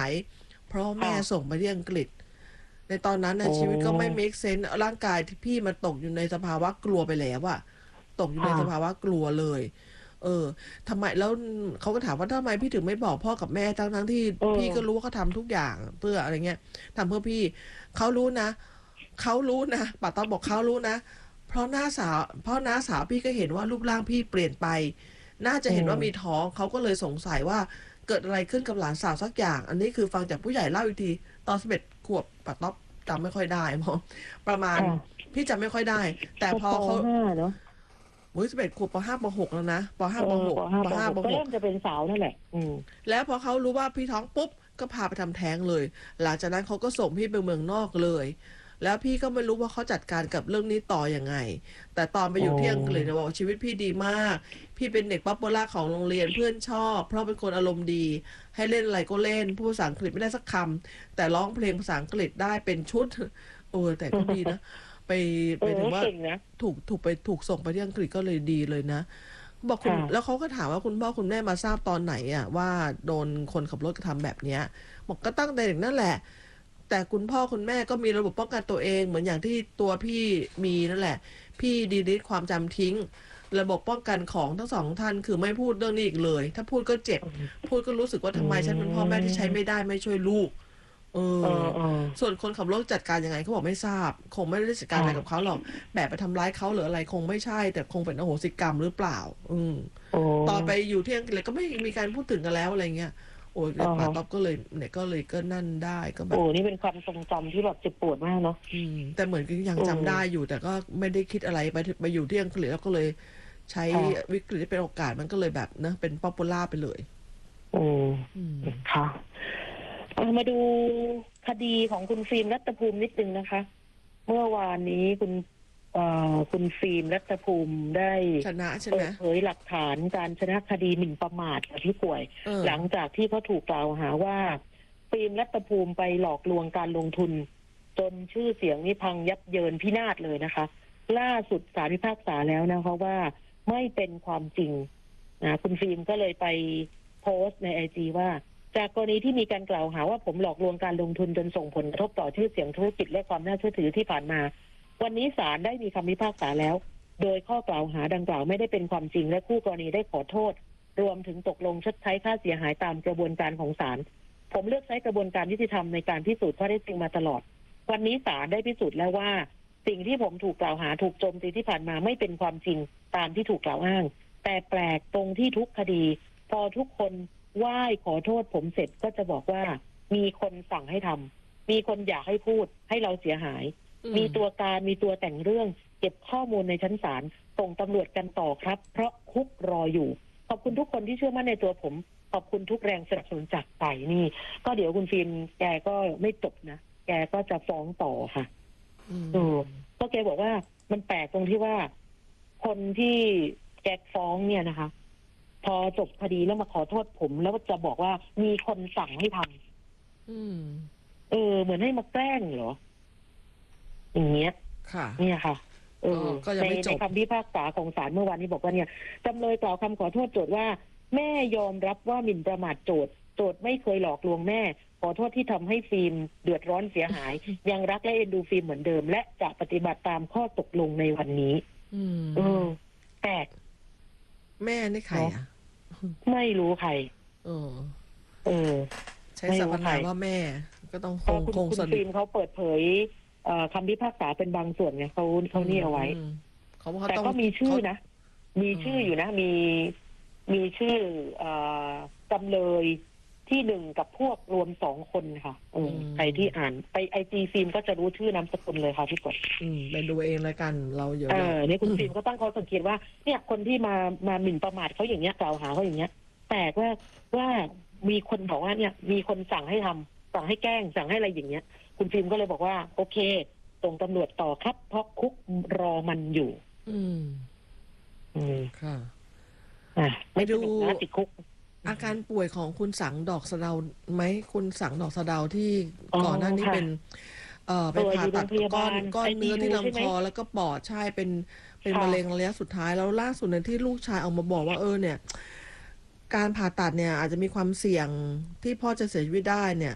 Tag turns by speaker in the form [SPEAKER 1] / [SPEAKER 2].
[SPEAKER 1] เพราะแม่
[SPEAKER 2] ค่ะ
[SPEAKER 1] ส่งไปที่อังกฤษในตอนนั้น
[SPEAKER 2] โอ้
[SPEAKER 1] นะชีวิตก็ไม่ make sense ร่างกายที่พี่มันตกอยู่ในสภาวะกลัวไปแล้วอะตกอยู่ใน
[SPEAKER 2] ค่ะ
[SPEAKER 1] สภาวะกลัวเลยเออทำไมแล้วเขาก็ถามว่าทำไมพี่ถึงไม่บอกพ่อกับแม่ทั้งที่
[SPEAKER 2] เออ
[SPEAKER 1] พี่ก็รู้ว่าเขาทำทุกอย่างเพื่ออะไรเงี้ยทำเพื่อพี่เขารู้นะเขารู้นะป้าต้อมบอกเขารู้นะเพราะน้าสาวพี่ก็เห็นว่ารูปร่างพี่เปลี่ยนไปน่าจะ
[SPEAKER 2] อืม
[SPEAKER 1] เห็นว่ามีท้องเขาก็เลยสงสัยว่าเกิดอะไรขึ้นกับหลานสาวสักอย่างอันนี้คือฟังจากผู้ใหญ่เล่าอีกทีตอน11 ขวบป้าต้อมจำไม่ค่อยได้เพราะประมาณ
[SPEAKER 2] ค่ะ
[SPEAKER 1] พี่จำไม่ค่อยได้แต่
[SPEAKER 2] ก็ป
[SPEAKER 1] พอเขา
[SPEAKER 2] ห้าเนาะ
[SPEAKER 1] อุ้ย11 ขวบป 5 ป 6แล้วนะปห้า
[SPEAKER 2] เออ
[SPEAKER 1] ปหก
[SPEAKER 2] ปห้า
[SPEAKER 1] ปห้า
[SPEAKER 2] ปหกก็
[SPEAKER 1] ปหก
[SPEAKER 2] เริ่มจะเป็นสาวนั่นแหละ
[SPEAKER 1] แล้วพอเขารู้ว่าพี่ท้องปุ๊บก็พาไปทำแท้งเลยหลังจากนั้นเขาก็ส่งพี่ไปเมืองนอกเลยแล้วพี่ก็ไม่รู้ว่าเขาจัดการกับเรื่องนี้ต่ออยังไงแต่ตอนไป
[SPEAKER 2] โอ
[SPEAKER 1] อยู่ที่อังกฤษเนี่ย
[SPEAKER 2] ้
[SPEAKER 1] บอกชีวิตพี่ดีมากพี่เป็นเด็กป๊อปปูล่าของโรงเรียนเพื่อนชอบเพราะเป็นคนอารมณ์ดีให้เล่นอะไรก็เล่นพูดภาษาอังกฤษไม่ได้สักคำแต่ร้องเพลงภาษาอังกฤษได้เป็นชุดโอ้แต่ก็ดีนะไป
[SPEAKER 2] เออ
[SPEAKER 1] ไปถึงว่า
[SPEAKER 2] เก่งนะ
[SPEAKER 1] ถูกส่งไปที่อังกฤษก็เลยดีเลยนะ บอกคุณแล้ว
[SPEAKER 2] ค่ะ
[SPEAKER 1] เขาก็ถามว่าคุณพ่อคุณแม่มาทราบตอนไหนอ่ะว่าโดนคนขับรถกระทำแบบเนี้ยบอกก็ตั้งแต่เด็กนั่นแหละแต่คุณพ่อคุณแม่ก็มีระบบป้องกันตัวเองเหมือนอย่างที่ตัวพี่มีนั่นแหละพี่ดีลิทความจำทิ้งระบบป้องกันของทั้งสองท่านคือไม่พูดเรื่องนี้อีกเลยถ้าพูดก็เจ็บพูดก็รู้สึกว่า
[SPEAKER 2] อื
[SPEAKER 1] ทำไมฉันเป็นพ่อแม่ที่ใช้ไม่
[SPEAKER 2] ม
[SPEAKER 1] ได้ไม่ช่วยลูกเอ
[SPEAKER 2] เออ
[SPEAKER 1] อ
[SPEAKER 2] เออ
[SPEAKER 1] ส่วนคนขับรถจัดการยังไงเขาบอกไม่ทราบคงไม่ได้จัดการอะไรกับ
[SPEAKER 2] ค่ะ
[SPEAKER 1] เขาหรอกแบบไปทำร้ายเขาหรืออะไรคงไม่ใช่แต่คงเป็นอโหสิกรรมหรือเปล่า
[SPEAKER 2] โอ้
[SPEAKER 1] ตอนไปอยู่ที่อังกฤษก็ไม่มีการพูดถึงกันแล้วอะไรเงี้ยโอ้ย
[SPEAKER 2] อ๋อ
[SPEAKER 1] ป่าต๊อบก็เลยเนี่ยก็นั่นได้ก็แบ
[SPEAKER 2] โอ้
[SPEAKER 1] บ
[SPEAKER 2] นี่เป็นความทรงจำที่แบบเจ็บปวดมากเนาะ
[SPEAKER 1] แต่เหมือนก็ยัง
[SPEAKER 2] โอ้
[SPEAKER 1] จำได้อยู่แต่ก็ไม่ได้คิดอะไรไปอยู่ที่อังกฤษแล้วก็เลยใช้
[SPEAKER 2] ค่ะ
[SPEAKER 1] วิกฤตที่เป็นโอกาสมันก็เลยแบบนะเป็นป๊อปปูล่าไปเลย
[SPEAKER 2] โอ้
[SPEAKER 1] อืม
[SPEAKER 2] ค่ะมาดูคดีของคุณฟิล์มรัตภูมินิดนึงนะคะ เมื่อวานนี้คุณฟิล์มรัตภูมิได้
[SPEAKER 1] ชนะใช่ไหม
[SPEAKER 2] เปิดเผยหลักฐานการชนะคดีหมิ่นประมาทกับพี่ป่วย
[SPEAKER 1] เออ
[SPEAKER 2] หลังจากที่เขาถูกกล่าวหาว่าฟิล์มรัตภูมิไปหลอกลวงการลงทุน จนชื่อเสียงนี่พังยับเยินพินาศเลยนะคะ ล่าสุดศาลพิพากษาแล้วนะคะว่าไม่เป็นความจริงนะคุณฟิล์มก็เลยไปโพสต์ในIGว่าจากกรณีที่มีการกล่าวหาว่าผมหลอกลวงการลงทุนจนส่งผลกระทบต่อชื่อเสียงธุรกิจและความน่าเชื่อถือที่ผ่านมา วันนี้ศาลได้มีคำพิพากษาแล้ว โดยข้อกล่าวหาดังกล่าวไม่ได้เป็นความจริงและคู่กรณีได้ขอโทษ รวมถึงตกลงชดใช้ค่าเสียหายตามกระบวนการของศาลผมเลือกใช้กระบวนการยุติธรรมในการพิสูจน์ข้อเท็จจริงมาตลอด วันนี้ศาลได้พิสูจน์แล้วว่าสิ่งที่ผมถูกกล่าวหาถูกโจมตีที่ผ่านมาไม่เป็นความจริงตามที่ถูกกล่าวอ้าง แต่แปลกตรงที่ทุกคดี พอทุกคนไหว้ขอโทษผมเสร็จก็จะบอกว่ามีคนสั่งให้ทำมีคนอยากให้พูดให้เราเสียหาย มีตัวการมีตัวแต่งเรื่องเก็บข้อมูลในชั้นศาลส่งตำรวจกันต่อครับ เพราะคุกรออยู่ขอบคุณทุกคนที่เชื่อมั่นในตัวผมขอบคุณทุกแรงสนับสนุนจากฝ่ายนี่ก็เดี๋ยวคุณฟิล์มแกก็ไม่จบนะแกก็จะฟ้องต่อค่ะก็แกบอกว่ามันแปลกตรงที่ว่าคนที่แกฟ้องเนี่ยนะคะ พอจบคดีแล้วมาขอโทษผมแล้วจะบอกว่ามีคนสั่งให้ทำเหมือนให้มาแกล้งเหรออย่างเงี้ย
[SPEAKER 1] ค่ะ
[SPEAKER 2] เนี่ยค่ะ
[SPEAKER 1] ก็ยังไม่จบ
[SPEAKER 2] ในคำพิพากษาของศาลเมื่อวานนี้บอกว่าเนี่ยจำเลยกล่าวคำขอโทษโจทก์ว่าแม่ยอมรับว่าหมิ่นประมาทโจทก์ไม่เคยหลอกลวงแม่ขอโทษที่ทำให้ฟิล์มเดือดร้อนเสียหาย ยังรักและเอ็นดูฟิล์มเหมือนเดิมและจะปฏิบัติตามข้อตกลงในวันนี้แต่
[SPEAKER 1] แม่นี่ใครอ่ะ
[SPEAKER 2] ไม่รู้ใคร
[SPEAKER 1] ใช้สรรพนามว่าแม่ก็ต้อง
[SPEAKER 2] คุณฟิล์มเขาเปิดเผยคำพิพากษาเป็นบางส่วนเนี่ยเขานี่เอาไว้แต่ก็มีชื่อนะมีชื่ออยู่นะมีชื่อจำเลยที่หนึ่งกับพวกรวม2 คนค่ะใครที่อ่านไปIGฟิล์มก็จะรู้ชื่อนามสกุลเลยค่ะพี่กด
[SPEAKER 1] ไปดูเองแล้วกันเราเยอะ
[SPEAKER 2] เนี่ยคุณฟิล์มก็ตั้งข้อสังเกตว่าเนี่ยคนที่มาหมิ่นประมาทเขาอย่างเงี้ยกล่าวหาเขาอย่างเงี้ยแต่ว่ามีคนบอกว่าเนี่ยมีคนสั่งให้ทำสั่งให้แกล้งสั่งให้อะไรอย่างเงี้ยคุณฟิล์มก็เลยบอกว่าโอเคส่งตำรวจต่อครับเพราะคุกรอมันอยู่
[SPEAKER 1] ค่ะ
[SPEAKER 2] ไม่ดูติดคุก
[SPEAKER 1] อาการป่วยของคุณสังดอกสะเดาไหมคุณสังดอกสะเดาที่ก่อนหน้านี้เป็นไปผ่าตัดก้อนเนื้อที่ลำคอแล้วก็ปอดใช่เป็นมะเร็งระยะสุดท้ายแล้วล่าสุดเนี่ยที่ลูกชายออกมาบอกว่าเนี่ยการผ่าตัดเนี่ยอาจจะมีความเสี่ยงที่พ่อจะเสียชีวิตได้เนี่ย